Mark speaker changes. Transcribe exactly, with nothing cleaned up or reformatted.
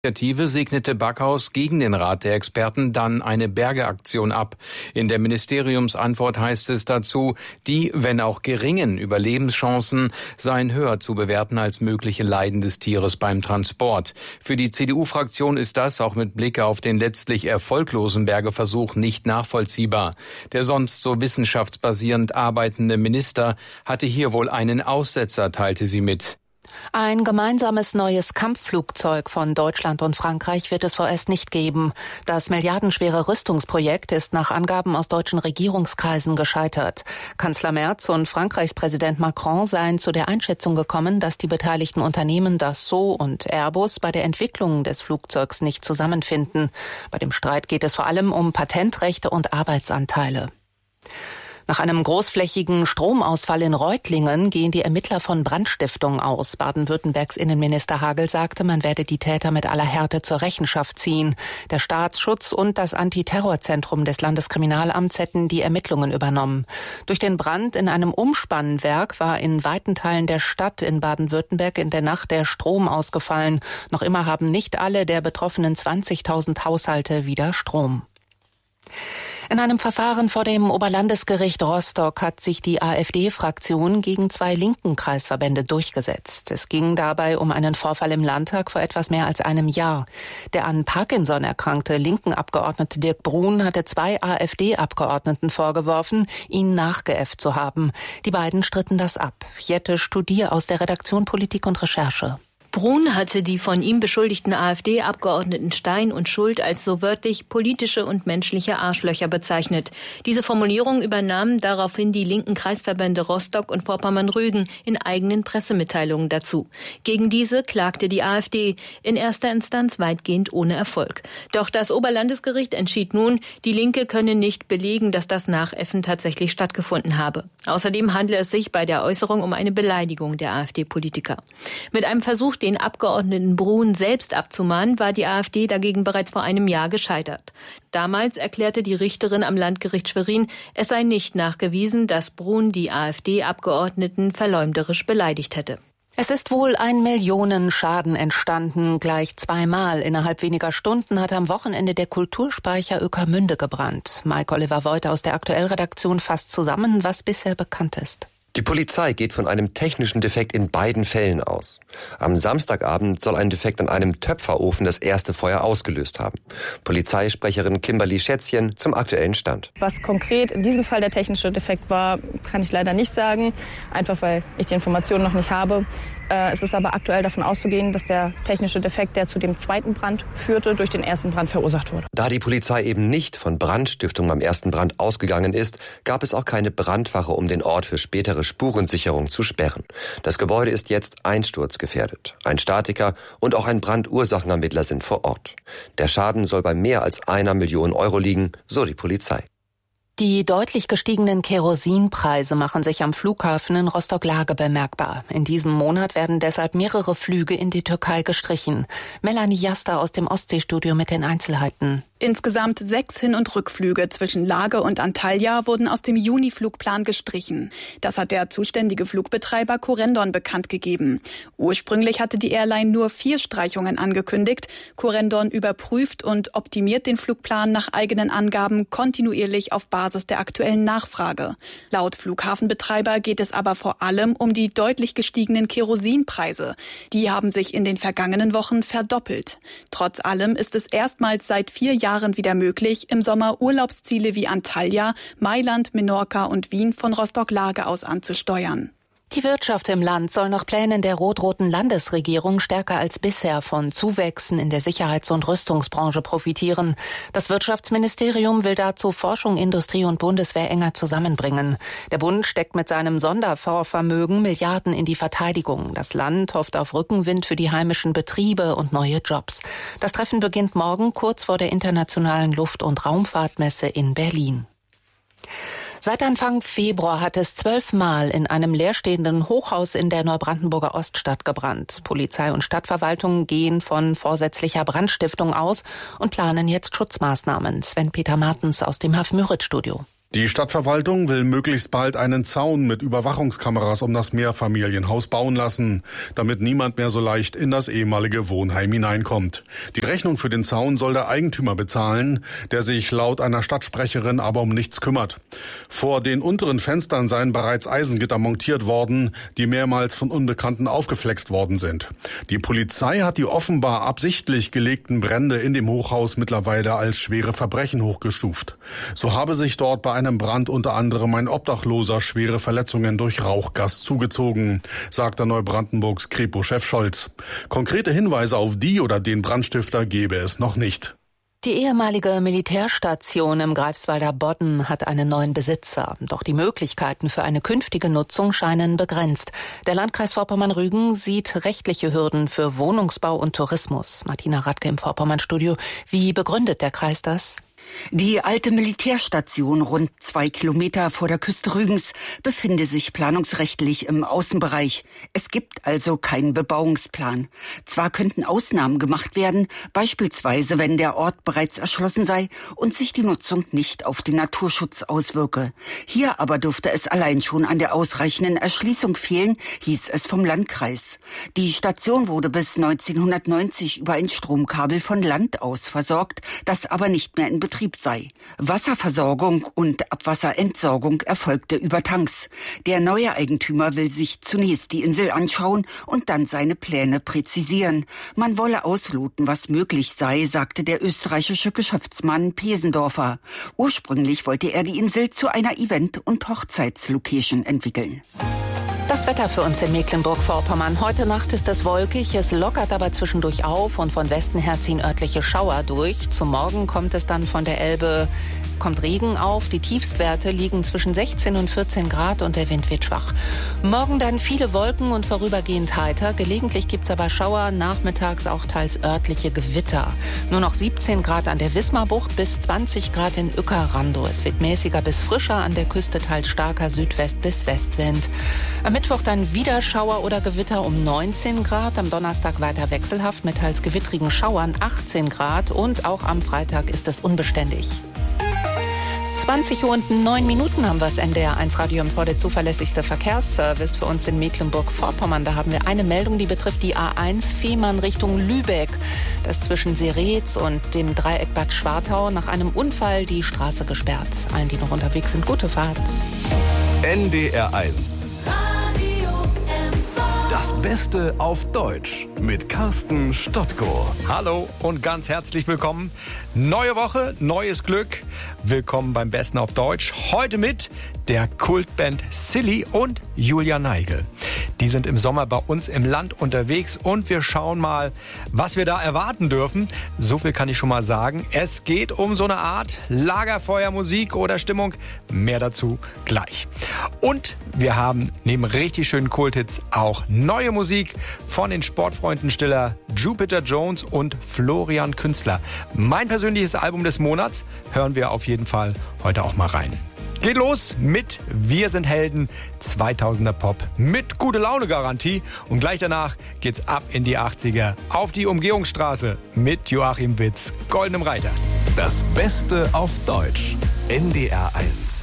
Speaker 1: Initiative segnete Backhaus gegen den Rat der Experten dann eine Bergeaktion ab. In der Ministeriumsantwort heißt es dazu, die, wenn auch geringen Überlebenschancen seien höher zu bewerten als mögliche Leiden des Tieres beim Transport. Für die C D U-Fraktion ist das auch mit Blick auf den letztlich erfolglosen Bergeversuch nicht nachvollziehbar. Der sonst so wissenschaftsbasierend arbeitende Minister hatte hier wohl einen Aussetzer, teilte sie mit.
Speaker 2: Ein gemeinsames neues Kampfflugzeug von Deutschland und Frankreich wird es vorerst nicht geben. Das milliardenschwere Rüstungsprojekt ist nach Angaben aus deutschen Regierungskreisen gescheitert. Kanzler Merz und Frankreichs Präsident Macron seien zu der Einschätzung gekommen, dass die beteiligten Unternehmen Dassault und Airbus bei der Entwicklung des Flugzeugs nicht zusammenfinden. Bei dem Streit geht es vor allem um Patentrechte und Arbeitsanteile. Nach einem großflächigen Stromausfall in Reutlingen gehen die Ermittler von Brandstiftung aus. Baden-Württembergs Innenminister Hagel sagte, man werde die Täter mit aller Härte zur Rechenschaft ziehen. Der Staatsschutz und das Antiterrorzentrum des Landeskriminalamts hätten die Ermittlungen übernommen. Durch den Brand in einem Umspannwerk war in weiten Teilen der Stadt in Baden-Württemberg in der Nacht der Strom ausgefallen. Noch immer haben nicht alle der betroffenen zwanzigtausend Haushalte wieder Strom. In einem Verfahren vor dem Oberlandesgericht Rostock hat sich die AfD-Fraktion gegen zwei linken Kreisverbände durchgesetzt. Es ging dabei um einen Vorfall im Landtag vor etwas mehr als einem Jahr. Der an Parkinson erkrankte linken Abgeordnete Dirk Brun hatte zwei AfD-Abgeordneten vorgeworfen, ihn nachgeäfft zu haben. Die beiden stritten das ab. Jette Studier aus der Redaktion Politik und Recherche.
Speaker 3: Brun hatte die von ihm beschuldigten AfD-Abgeordneten Stein und Schuld als so wörtlich politische und menschliche Arschlöcher bezeichnet. Diese Formulierung übernahmen daraufhin die linken Kreisverbände Rostock und Vorpommern-Rügen in eigenen Pressemitteilungen dazu. Gegen diese klagte die AfD, in erster Instanz weitgehend ohne Erfolg. Doch das Oberlandesgericht entschied nun, die Linke könne nicht belegen, dass das Nachäffen tatsächlich stattgefunden habe. Außerdem handle es sich bei der Äußerung um eine Beleidigung der AfD-Politiker. Mit einem Versuch, den Abgeordneten Brun selbst abzumahnen, war die AfD dagegen bereits vor einem Jahr gescheitert. Damals erklärte die Richterin am Landgericht Schwerin, es sei nicht nachgewiesen, dass Brun die AfD-Abgeordneten verleumderisch beleidigt hätte.
Speaker 2: Es ist wohl ein Millionenschaden entstanden, gleich zweimal. Innerhalb weniger Stunden hat am Wochenende der Kulturspeicher Ueckermünde gebrannt. Mike-Oliver Voigt aus der Aktuellredaktion fasst zusammen, was bisher bekannt ist.
Speaker 4: Die Polizei geht von einem technischen Defekt in beiden Fällen aus. Am Samstagabend soll ein Defekt an einem Töpferofen das erste Feuer ausgelöst haben. Polizeisprecherin Kimberly Schätzchen zum aktuellen Stand.
Speaker 5: Was konkret in diesem Fall der technische Defekt war, kann ich leider nicht sagen, einfach weil ich die Informationen noch nicht habe. Es ist aber aktuell davon auszugehen, dass der technische Defekt, der zu dem zweiten Brand führte, durch den ersten Brand verursacht wurde.
Speaker 4: Da die Polizei eben nicht von Brandstiftung beim ersten Brand ausgegangen ist, gab es auch keine Brandwache, um den Ort für spätere Spurensicherung zu sperren. Das Gebäude ist jetzt einsturzgefährdet. Ein Statiker und auch ein Brandursachenermittler sind vor Ort. Der Schaden soll bei mehr als einer Million Euro liegen, so die Polizei.
Speaker 2: Die deutlich gestiegenen Kerosinpreise machen sich am Flughafen in Rostock-Lage bemerkbar. In diesem Monat werden deshalb mehrere Flüge in die Türkei gestrichen. Melanie Jaster aus dem Ostseestudio mit den Einzelheiten.
Speaker 6: Insgesamt sechs Hin- und Rückflüge zwischen Lage und Antalya wurden aus dem Juni-Flugplan gestrichen. Das hat der zuständige Flugbetreiber Corendon bekannt gegeben. Ursprünglich hatte die Airline nur vier Streichungen angekündigt. Corendon überprüft und optimiert den Flugplan nach eigenen Angaben kontinuierlich auf Basis der aktuellen Nachfrage. Laut Flughafenbetreiber geht es aber vor allem um die deutlich gestiegenen Kerosinpreise. Die haben sich in den vergangenen Wochen verdoppelt. Trotz allem ist es erstmals seit vier Jahren wieder möglich, im Sommer Urlaubsziele wie Antalya, Mailand, Menorca und Wien von Rostock-Lage aus anzusteuern.
Speaker 2: Die Wirtschaft im Land soll nach Plänen der rot-roten Landesregierung stärker als bisher von Zuwächsen in der Sicherheits- und Rüstungsbranche profitieren. Das Wirtschaftsministerium will dazu Forschung, Industrie und Bundeswehr enger zusammenbringen. Der Bund steckt mit seinem Sonderfondsvermögen Milliarden in die Verteidigung. Das Land hofft auf Rückenwind für die heimischen Betriebe und neue Jobs. Das Treffen beginnt morgen kurz vor der Internationalen Luft- und Raumfahrtmesse in Berlin. Seit Anfang Februar hat es zwölfmal in einem leerstehenden Hochhaus in der Neubrandenburger Oststadt gebrannt. Polizei und Stadtverwaltung gehen von vorsätzlicher Brandstiftung aus und planen jetzt Schutzmaßnahmen. Sven-Peter Martens aus dem Haf-Müritz-Studio.
Speaker 7: Die Stadtverwaltung will möglichst bald einen Zaun mit Überwachungskameras um das Mehrfamilienhaus bauen lassen, damit niemand mehr so leicht in das ehemalige Wohnheim hineinkommt. Die Rechnung für den Zaun soll der Eigentümer bezahlen, der sich laut einer Stadtsprecherin aber um nichts kümmert. Vor den unteren Fenstern seien bereits Eisengitter montiert worden, die mehrmals von Unbekannten aufgeflext worden sind. Die Polizei hat die offenbar absichtlich gelegten Brände in dem Hochhaus mittlerweile als schwere Verbrechen hochgestuft. So habe sich dort bei einem Brand unter anderem ein Obdachloser schwere Verletzungen durch Rauchgas zugezogen, sagte Neubrandenburgs Kripo-Chef Scholz. Konkrete Hinweise auf die oder den Brandstifter gebe es noch nicht.
Speaker 2: Die ehemalige Militärstation im Greifswalder Bodden hat einen neuen Besitzer. Doch die Möglichkeiten für eine künftige Nutzung scheinen begrenzt. Der Landkreis Vorpommern-Rügen sieht rechtliche Hürden für Wohnungsbau und Tourismus. Martina Radke im Vorpommern-Studio. Wie begründet der Kreis das?
Speaker 8: Die alte Militärstation, rund zwei Kilometer vor der Küste Rügens, befinde sich planungsrechtlich im Außenbereich. Es gibt also keinen Bebauungsplan. Zwar könnten Ausnahmen gemacht werden, beispielsweise wenn der Ort bereits erschlossen sei und sich die Nutzung nicht auf den Naturschutz auswirke. Hier aber dürfte es allein schon an der ausreichenden Erschließung fehlen, hieß es vom Landkreis. Die Station wurde bis neunzehnhundertneunzig über ein Stromkabel von Land aus versorgt, das aber nicht mehr in Betrieb sei. Wasserversorgung und Abwasserentsorgung erfolgte über Tanks. Der neue Eigentümer will sich zunächst die Insel anschauen und dann seine Pläne präzisieren. Man wolle ausloten, was möglich sei, sagte der österreichische Geschäftsmann Pesendorfer. Ursprünglich wollte er die Insel zu einer Event- und Hochzeitslocation entwickeln.
Speaker 2: Das Wetter für uns in Mecklenburg-Vorpommern. Heute Nacht ist es wolkig, es lockert aber zwischendurch auf und von Westen her ziehen örtliche Schauer durch. Zum Morgen kommt es dann von der Elbe, kommt Regen auf. Die Tiefstwerte liegen zwischen sechzehn und vierzehn Grad und der Wind wird schwach. Morgen dann viele Wolken und vorübergehend heiter. Gelegentlich gibt es aber Schauer, nachmittags auch teils örtliche Gewitter. Nur noch siebzehn Grad an der Wismarbucht bis zwanzig Grad in Uecker-Randow. Es wird mäßiger bis frischer, an der Küste teils starker Südwest- bis Westwind. Am Mittwoch dann wieder Schauer oder Gewitter um neunzehn Grad. Am Donnerstag weiter wechselhaft mit teils gewittrigen Schauern achtzehn Grad. Und auch am Freitag ist es unbeständig. zwanzig Uhr und neun Minuten haben wir das N D R eins Radio M V, der zuverlässigste Verkehrsservice für uns in Mecklenburg-Vorpommern. Da haben wir eine Meldung, die betrifft die A eins Fehmarn Richtung Lübeck. Das ist zwischen Seretz und dem Dreieck Bad Schwartau nach einem Unfall die Straße gesperrt. Allen, die noch unterwegs sind, gute Fahrt.
Speaker 9: N D R eins. Das Beste auf Deutsch mit Carsten Stottko.
Speaker 10: Hallo und ganz herzlich willkommen. Neue Woche, neues Glück. Willkommen beim Besten auf Deutsch. Heute mit der Kultband Silly und Julia Neigel. Die sind im Sommer bei uns im Land unterwegs und wir schauen mal, was wir da erwarten dürfen. So viel kann ich schon mal sagen. Es geht um so eine Art Lagerfeuermusik oder Stimmung. Mehr dazu gleich. Und wir haben neben richtig schönen Kulthits auch neue Musik von den Sportfreunden Stiller Jupiter Jones und Florian Künstler. Mein persönliches Album des Monats hören wir auf jeden Fall heute auch mal rein. Geht los mit Wir sind Helden, zweitausender Pop mit gute Laune Garantie. Und gleich danach geht's ab in die achtziger auf die Umgehungsstraße mit Joachim Witz, Goldenem Reiter.
Speaker 9: Das Beste auf Deutsch, N D R eins.